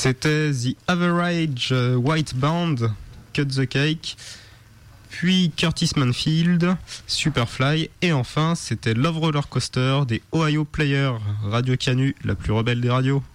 C'était The Average White Band, Cut the Cake, puis Curtis Manfield, Superfly, et enfin c'était Love Roller Coaster des Ohio Players, Radio Canu, la plus rebelle des radios.